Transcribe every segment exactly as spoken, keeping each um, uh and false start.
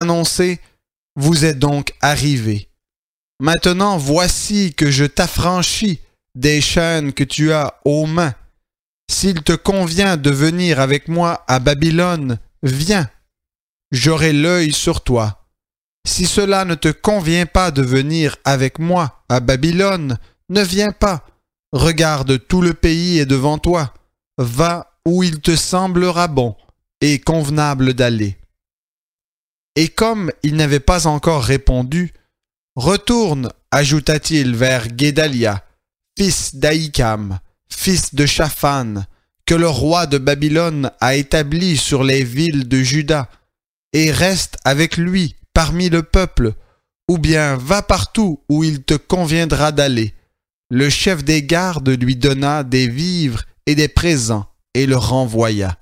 annoncé, vous est donc arrivé. Maintenant voici que je t'affranchis des chaînes que tu as aux mains. S'il te convient de venir avec moi à Babylone, viens. J'aurai l'œil sur toi. Si cela ne te convient pas de venir avec moi à Babylone, ne viens pas. Regarde, tout le pays est devant toi. Va où il te semblera bon et convenable d'aller. Et comme il n'avait pas encore répondu, retourne, ajouta-t-il vers Guédalia, fils d'Ahikam, fils de Shaphan, que le roi de Babylone a établi sur les villes de Juda, et reste avec lui parmi le peuple, ou bien va partout où il te conviendra d'aller. Le chef des gardes lui donna des vivres et des présents, et le renvoya.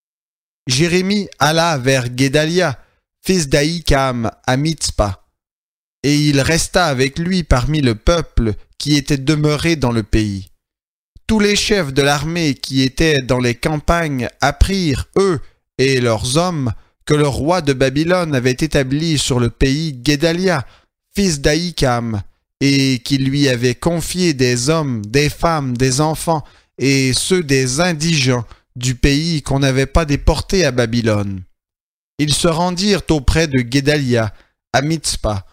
Jérémie alla vers Guédalia, fils d'Ahikam, à Mitzpa, et il resta avec lui parmi le peuple qui était demeuré dans le pays. Tous les chefs de l'armée qui étaient dans les campagnes apprirent, eux et leurs hommes, que le roi de Babylone avait établi sur le pays Guédalia, fils d'Ahikam, et qu'il lui avait confié des hommes, des femmes, des enfants, et ceux des indigents du pays qu'on n'avait pas déportés à Babylone. Ils se rendirent auprès de Guédalia, à Mitzpa,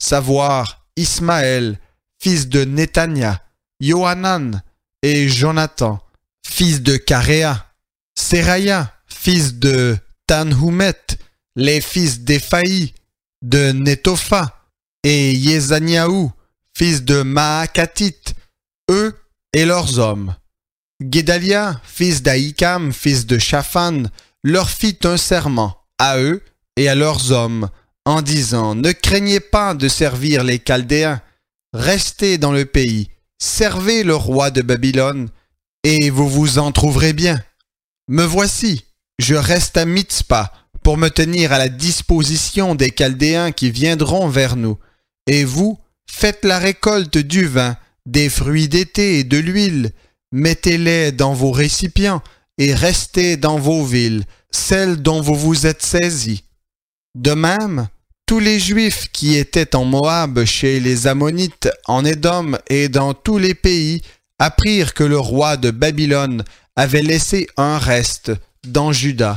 savoir Ismaël, fils de Netania, Yohanan et Jonathan, fils de Caréa, Séraya, fils de Tanhumet, les fils d'Éphaï, de Netopha, et Yezaniaou, fils de Maakatit, eux et leurs hommes. Guédalia, fils d'Ahikam, fils de Shaphan, leur fit un serment, à eux et à leurs hommes, en disant « Ne craignez pas de servir les Chaldéens, restez dans le pays, servez le roi de Babylone, et vous vous en trouverez bien. Me voici, je reste à Mitzpa pour me tenir à la disposition des Chaldéens qui viendront vers nous, et vous, faites la récolte du vin, des fruits d'été et de l'huile, mettez-les dans vos récipients et restez dans vos villes, celles dont vous vous êtes saisis. De même, tous les Juifs qui étaient en Moab, chez les Ammonites, en Édom et dans tous les pays, apprirent que le roi de Babylone avait laissé un reste dans Juda,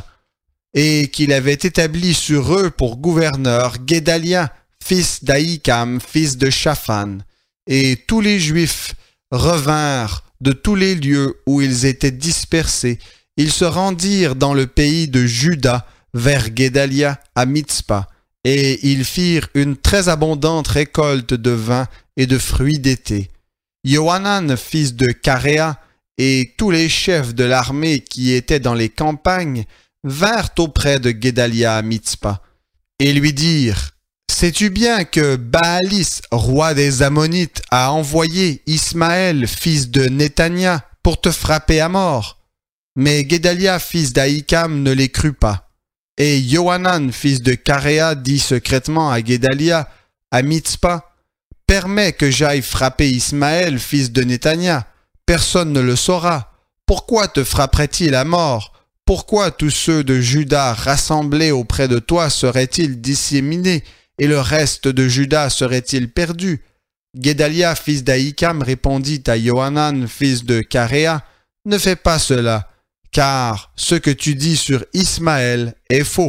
et qu'il avait établi sur eux pour gouverneur Guédalia, fils d'Ahikam, fils de Shaphan. Et tous les Juifs revinrent de tous les lieux où ils étaient dispersés. Ils se rendirent dans le pays de Juda, vers Guédalia, à Mitzpa, et ils firent une très abondante récolte de vin et de fruits d'été. Yohanan, fils de Caréa, et tous les chefs de l'armée qui étaient dans les campagnes vinrent auprès de Guédalia à Mitzpa, et lui dirent « Sais-tu bien que Baalis, roi des Ammonites, a envoyé Ismaël, fils de Netania, pour te frapper à mort ?» Mais Guédalia, fils d'Ahikam, ne les crut pas. Et Yohanan, fils de Caréa, dit secrètement à Guédalia, à Mitzpa, « Permets que j'aille frapper Ismaël, fils de Netania. Personne ne le saura. Pourquoi te frapperait-il à mort? Pourquoi tous ceux de Juda rassemblés auprès de toi seraient-ils disséminés, et le reste de Juda serait-il perdu? » Guédalia, fils d'Ahikam, répondit à Yohanan, fils de Caréa, « Ne fais pas cela, car ce que tu dis sur Ismaël est faux. »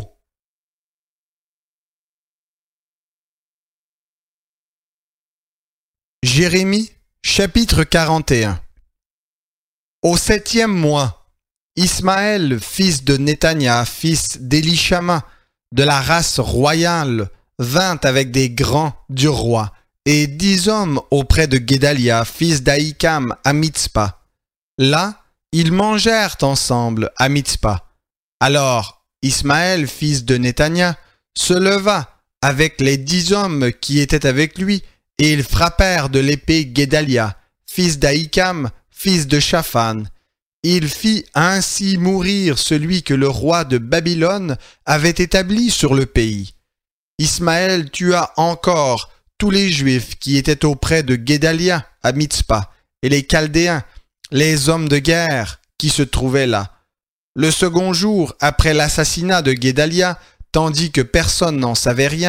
Jérémie, chapitre quarante et un. Au septième mois, Ismaël, fils de Netania, fils d'Élishama, de la race royale, vint avec des grands du roi, et dix hommes auprès de Guédalia, fils d'Ahikam, à Mitzpa. Là, ils mangèrent ensemble à Mitzpa. Alors, Ismaël, fils de Netania, se leva avec les dix hommes qui étaient avec lui, et ils frappèrent de l'épée Guédalia, fils d'Ahikam, fils de Shaphan. Il fit ainsi mourir celui que le roi de Babylone avait établi sur le pays. Ismaël tua encore tous les Juifs qui étaient auprès de Guédalia à Mitzpa, et les Chaldéens, les hommes de guerre qui se trouvaient là. Le second jour après l'assassinat de Guédalia, tandis que personne n'en savait rien,